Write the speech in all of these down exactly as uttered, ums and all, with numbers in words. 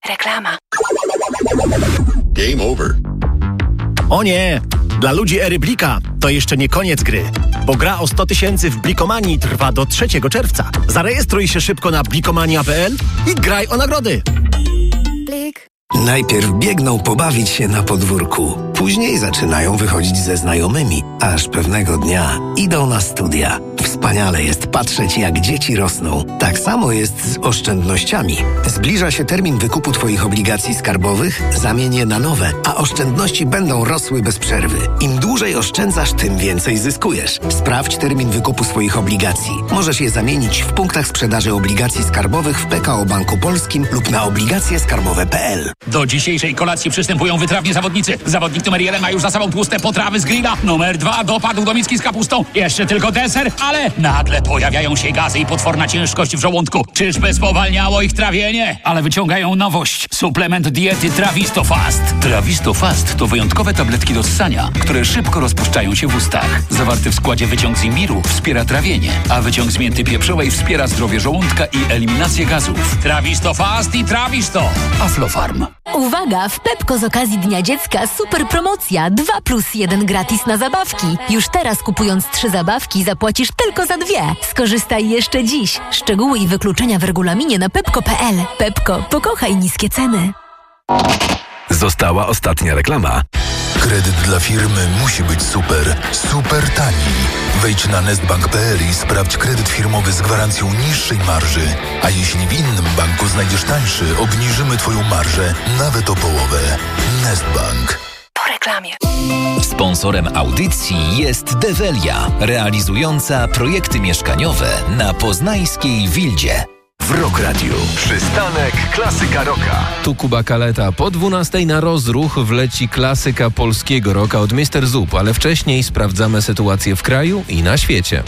Reklama. Game over. O nie! Dla ludzi ery Blika to jeszcze nie koniec gry, bo gra o sto tysięcy w Blikomanii trwa do trzeciego czerwca. Zarejestruj się szybko na blikomania kropka pe el i graj o nagrody. Blik. Najpierw biegną pobawić się na podwórku, później zaczynają wychodzić ze znajomymi, aż pewnego dnia idą na studia. Wspaniale jest patrzeć, jak dzieci rosną. Tak samo jest z oszczędnościami. Zbliża się termin wykupu Twoich obligacji skarbowych, zamień je na nowe, a oszczędności będą rosły bez przerwy. Im dłużej oszczędzasz, tym więcej zyskujesz. Sprawdź termin wykupu swoich obligacji. Możesz je zamienić w punktach sprzedaży obligacji skarbowych w P K O Banku Polskim lub na obligacje skarbowe kropka pe el. Do dzisiejszej kolacji przystępują wytrawni zawodnicy. Zawodnik numer jeden ma już za sobą tłuste potrawy z grilla. Numer dwa dopadł do miski z kapustą. Jeszcze tylko deser, ale nagle pojawiają się gazy i potworna ciężkość w żołądku. Czyżby spowalniało ich trawienie? Ale wyciągają nowość. Suplement diety Trawisto Fast. Trawisto Fast to wyjątkowe tabletki do ssania, które szybko rozpuszczają się w ustach. Zawarty w składzie wyciąg z imbiru wspiera trawienie, a wyciąg z mięty pieprzowej wspiera zdrowie żołądka i eliminację gazów. Trawisto Fast i Trawisto. Aflofarm. Uwaga! W Pepko z okazji Dnia Dziecka super promocja dwa plus jeden gratis na zabawki. Już teraz kupując trzy zabawki zapłacisz tylko za dwie. Skorzystaj jeszcze dziś. Szczegóły i wykluczenia w regulaminie na pepko kropka pe el. Pepko, pokochaj niskie ceny. Została ostatnia reklama. Kredyt dla firmy musi być super, super tani. Wejdź na nestbank kropka pe el i sprawdź kredyt firmowy z gwarancją niższej marży. A jeśli w innym banku znajdziesz tańszy, obniżymy Twoją marżę nawet o połowę. Nestbank. Po reklamie. Sponsorem audycji jest Develia, realizująca projekty mieszkaniowe na poznańskiej Wildzie. W Rock Radio. Przystanek Klasyka Rocka. Tu Kuba Kaleta. Po dwunastej na rozruch wleci klasyka polskiego rocka od mister Zup, ale wcześniej sprawdzamy sytuację w kraju i na świecie.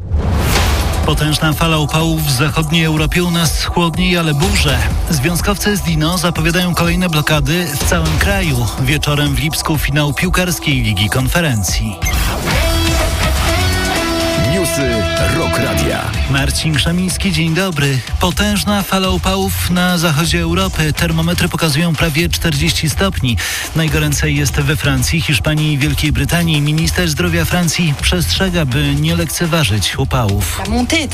Potężna fala upałów w zachodniej Europie, u nas chłodniej, ale burze. Związkowcy z Dino zapowiadają kolejne blokady w całym kraju. Wieczorem w Lipsku finał piłkarskiej Ligi Konferencji. Newsy Rock Radia. Marcin Krzemiński, dzień dobry. Potężna fala upałów na zachodzie Europy. Termometry pokazują prawie czterdzieści stopni. Najgoręcej jest we Francji, Hiszpanii i Wielkiej Brytanii. Minister zdrowia Francji przestrzega, by nie lekceważyć upałów.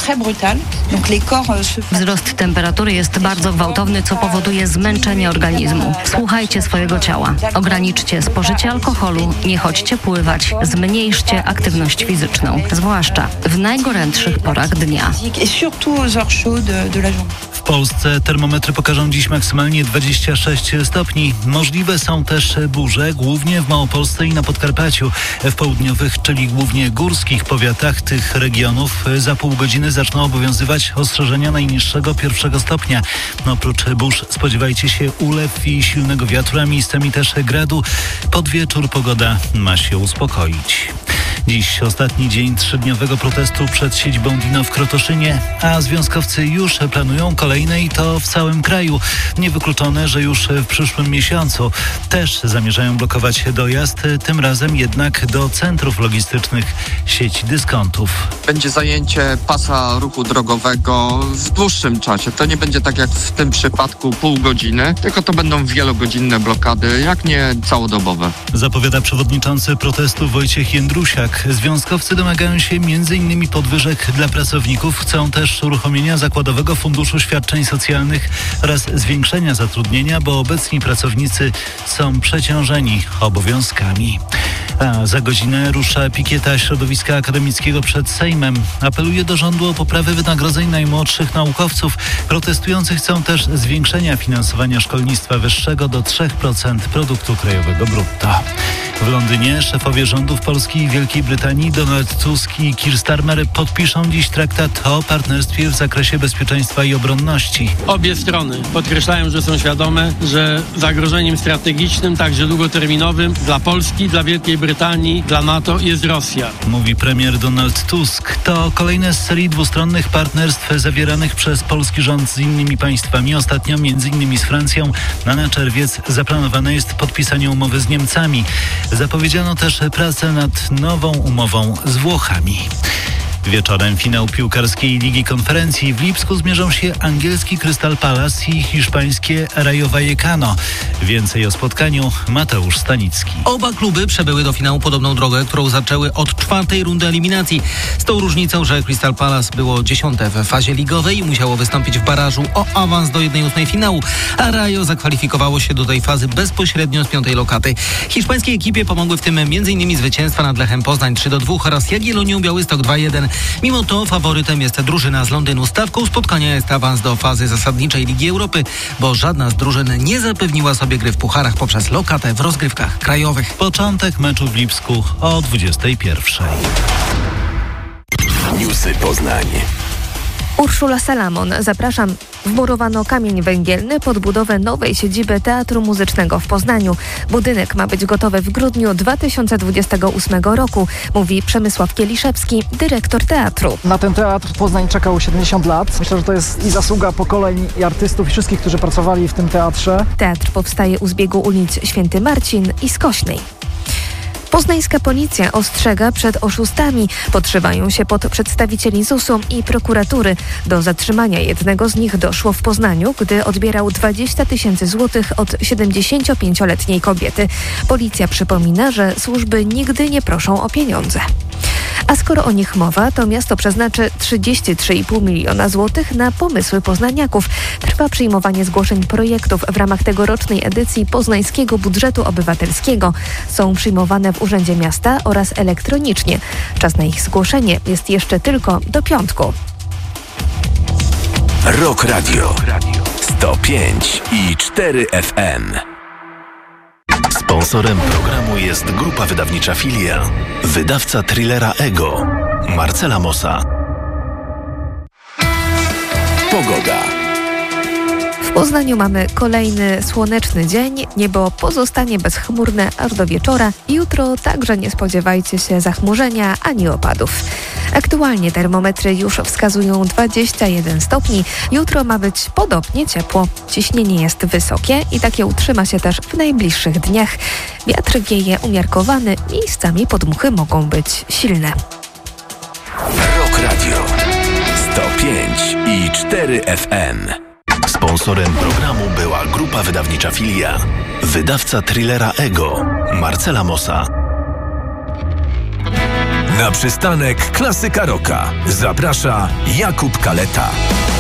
Wzrost temperatury jest bardzo gwałtowny, co powoduje zmęczenie organizmu. Słuchajcie swojego ciała. Ograniczcie spożycie alkoholu, nie chodźcie pływać, zmniejszcie aktywność fizyczną, zwłaszcza w najgorętszych porach dnia. W Polsce termometry pokażą dziś maksymalnie dwadzieścia sześć stopni. Możliwe są też burze, głównie w Małopolsce i na Podkarpaciu. W południowych, czyli głównie górskich powiatach tych regionów za pół godziny zaczną obowiązywać ostrzeżenia najniższego pierwszego stopnia. No, oprócz burz spodziewajcie się ulew i silnego wiatru, a miejscami też gradu. Pod wieczór pogoda ma się uspokoić. Dziś ostatni dzień trzydniowego protestu przed siedzibą Dino w Krotoszynie, a związkowcy już planują kolejne i to w całym kraju. Niewykluczone, że już w przyszłym miesiącu też zamierzają blokować dojazd, tym razem jednak do centrów logistycznych sieci dyskontów. Będzie zajęcie pasa ruchu drogowego w dłuższym czasie. To nie będzie tak jak w tym przypadku pół godziny, tylko to będą wielogodzinne blokady, jak nie całodobowe. Zapowiada przewodniczący protestu Wojciech Jędrusiak. Związkowcy domagają się między innymi podwyżek dla pracowników. Chcą też uruchomienia Zakładowego Funduszu Świadczeń Socjalnych oraz zwiększenia zatrudnienia, bo obecni pracownicy są przeciążeni obowiązkami. A za godzinę rusza pikieta środowiska akademickiego przed Sejmem. Apeluje do rządu o poprawę wynagrodzeń najmłodszych naukowców. Protestujący chcą też zwiększenia finansowania szkolnictwa wyższego do trzy procent produktu krajowego brutto. W Londynie szefowie rządów Polski i Wielkiej Brytanii Donald Tusk i Keir Starmer podpiszą dziś traktat o partnerstwie w zakresie bezpieczeństwa i obronności. Obie strony podkreślają, że są świadome, że zagrożeniem strategicznym, także długoterminowym dla Polski, dla Wielkiej Brytanii, dla NATO jest Rosja. Mówi premier Donald Tusk. To kolejne z serii dwustronnych partnerstw zawieranych przez polski rząd z innymi państwami. Ostatnio między innymi z Francją. Na, na czerwiec zaplanowane jest podpisanie umowy z Niemcami. Zapowiedziano też pracę nad nową umową z Włochami. Wieczorem finał piłkarskiej Ligi Konferencji. W Lipsku zmierzą się angielski Crystal Palace i hiszpańskie Rayo Vallecano. Więcej o spotkaniu Mateusz Stanicki. Oba kluby przebyły do finału podobną drogę, którą zaczęły od czwartej rundy eliminacji. Z tą różnicą, że Crystal Palace było dziesiąte w fazie ligowej i musiało wystąpić w barażu o awans do jednej ósmej finału, a Rayo zakwalifikowało się do tej fazy bezpośrednio z piątej lokaty. Hiszpańskiej ekipie pomogły w tym m.in. zwycięstwa nad Lechem Poznań trzy do dwóch oraz Jagiellonią Białystok dwa jeden. Mimo to faworytem jest drużyna z Londynu. Stawką spotkania jest awans do fazy zasadniczej Ligi Europy, bo żadna z drużyn nie zapewniła sobie gry w pucharach poprzez lokatę w rozgrywkach krajowych. Początek meczu w Lipsku o dwudziestej pierwszej. Newsy Poznań. Urszula Salamon. Zapraszam. Wmurowano kamień węgielny pod budowę nowej siedziby Teatru Muzycznego w Poznaniu. Budynek ma być gotowy w grudniu dwa tysiące dwudziestego ósmego roku, mówi Przemysław Kieliszewski, dyrektor teatru. Na ten teatr Poznań czekał siedemdziesiąt lat. Myślę, że to jest i zasługa pokoleń i artystów i wszystkich, którzy pracowali w tym teatrze. Teatr powstaje u zbiegu ulic Święty Marcin i Skośnej. Poznańska policja ostrzega przed oszustami. Podszywają się pod przedstawicieli zusu i prokuratury. Do zatrzymania jednego z nich doszło w Poznaniu, gdy odbierał dwadzieścia tysięcy złotych od siedemdziesięciopięcioletniej kobiety. Policja przypomina, że służby nigdy nie proszą o pieniądze. A skoro o nich mowa, to miasto przeznaczy trzydzieści trzy i pół miliona złotych na pomysły poznaniaków. Trwa przyjmowanie zgłoszeń projektów w ramach tegorocznej edycji Poznańskiego Budżetu Obywatelskiego. Są przyjmowane w Urzędzie Miasta oraz elektronicznie. Czas na ich zgłoszenie jest jeszcze tylko do piątku. Rock Radio sto pięć i cztery F M. Sponsorem programu jest grupa wydawnicza Filia, wydawca thrillera Ego, Marcela Mossa. Pogoda. W Poznaniu mamy kolejny słoneczny dzień. Niebo pozostanie bezchmurne aż do wieczora. Jutro także nie spodziewajcie się zachmurzenia ani opadów. Aktualnie termometry już wskazują dwadzieścia jeden stopni. Jutro ma być podobnie ciepło. Ciśnienie jest wysokie i takie utrzyma się też w najbliższych dniach. Wiatr wieje umiarkowany, miejscami podmuchy mogą być silne. Rock Radio sto pięć i cztery F M. Sponsorem programu była grupa wydawnicza Filia, wydawca thrillera Ego, Marcela Mossa. Na przystanek Klasyka Rocka zaprasza Jakub Kaleta.